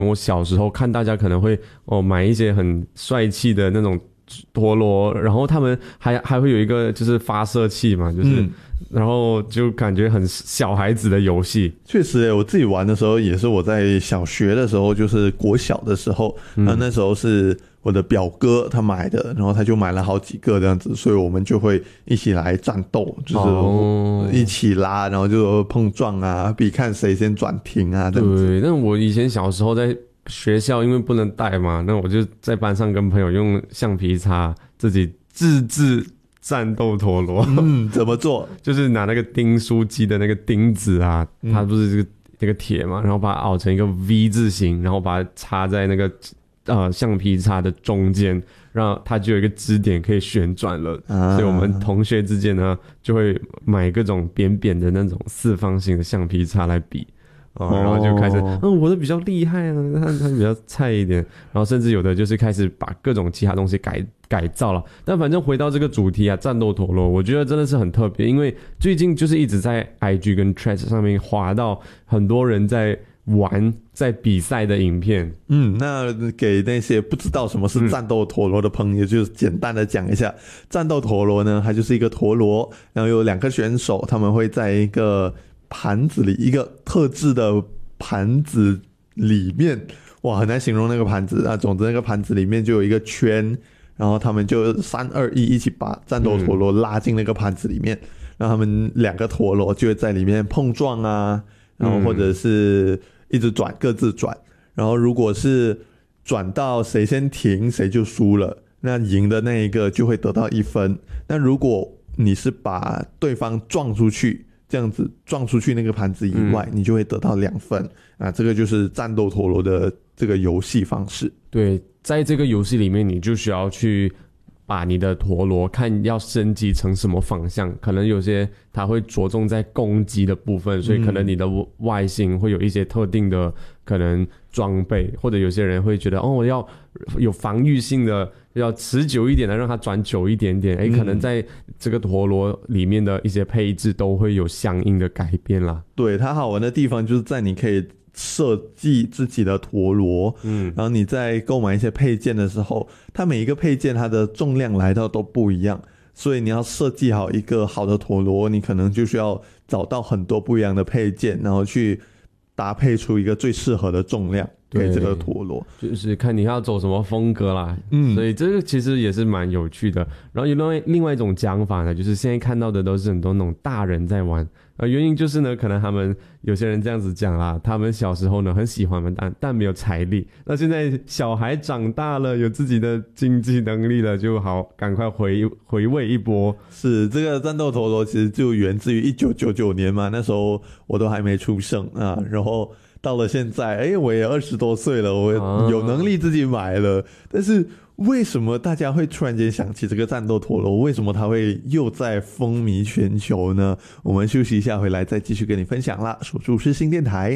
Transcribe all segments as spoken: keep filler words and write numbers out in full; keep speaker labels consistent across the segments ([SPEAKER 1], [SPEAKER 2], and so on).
[SPEAKER 1] 我小时候看大家可能会哦买一些很帅气的那种陀螺，然后他们还还会有一个就是发射器嘛，就是、嗯、然后就感觉很小孩子的游戏。
[SPEAKER 2] 确实耶，我自己玩的时候也是我在小学的时候，就是国小的时候，嗯、然后那时候是我的表哥他买的，然后他就买了好几个这样子，所以我们就会一起来战斗，就是一起拉，然后就碰撞啊，比看谁先转停啊这样子。
[SPEAKER 1] 对，那我以前小时候在学校因为不能带嘛，那我就在班上跟朋友用橡皮擦自己自制战斗陀螺。
[SPEAKER 2] 嗯，怎么做？
[SPEAKER 1] 就是拿那个订书机的那个钉子啊，嗯、它不是这个那个铁嘛，然后把它凹成一个 V 字形，然后把它插在那个呃橡皮擦的中间，让它就有一个支点可以旋转了。啊、所以我们同学之间呢，就会买各种扁扁的那种四方形的橡皮擦来比。哦，然后就开始，嗯、哦，我的比较厉害啊，他他比较菜一点，然后甚至有的就是开始把各种其他东西改改造了。但反正回到这个主题啊，战斗陀螺，我觉得真的是很特别，因为最近就是一直在 I G 跟 Threads 上面滑到很多人在玩在比赛的影片。
[SPEAKER 2] 嗯，那给那些不知道什么是战斗陀螺的朋友，就简单的讲一下，战斗陀螺呢，它就是一个陀螺，然后有两个选手，他们会在一个盘子里，一个特制的盘子里面，哇，很难形容那个盘子啊。总之那个盘子里面就有一个圈，然后他们就三二一一起把战斗陀螺拉进那个盘子里面，然后他们两个陀螺就会在里面碰撞啊，然后或者是一直转，各自转，然后如果是转到谁先停谁就输了，那赢的那一个就会得到一分。那如果你是把对方撞出去，这样子撞出去那个盘子以外，嗯、你就会得到两分啊！这个就是战斗陀螺的这个游戏方式。
[SPEAKER 1] 对，在这个游戏里面，你就需要去把你的陀螺看要升级成什么方向，可能有些它会着重在攻击的部分，所以可能你的外形会有一些特定的可能装备，或者有些人会觉得哦，我要有防御性的，要持久一点的，让它转久一点点。哎，可能在这个陀螺里面的一些配置都会有相应的改变啦。
[SPEAKER 2] 对，它好玩的地方就是在你可以设计自己的陀螺，嗯，然后你在购买一些配件的时候，它每一个配件它的重量来到都不一样，所以你要设计好一个好的陀螺，你可能就需要找到很多不一样的配件，然后去搭配出一个最适合的重量给这个陀螺，
[SPEAKER 1] 就是看你要走什么风格啦。嗯，所以这个其实也是蛮有趣的。然后有另外另外一种讲法呢，就是现在看到的都是很多那种大人在玩。呃，原因就是呢，可能他们有些人这样子讲啦，他们小时候呢很喜欢嘛，但但没有财力。那现在小孩长大了，有自己的经济能力了，就好赶快回回味一波。
[SPEAKER 2] 是这个战斗陀螺其实就源自于一九九九年嘛，那时候我都还没出生啊，然后到了现在，哎，我也二十多岁了，我有能力自己买了，啊、但是。为什么大家会突然间想起这个战斗陀螺？为什么它会又在风靡全球呢？我们休息一下，回来再继续跟你分享啦。守住世新电台，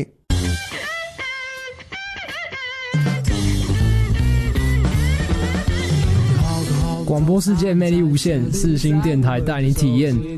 [SPEAKER 3] 广播世界魅力无限，世新电台带你体验。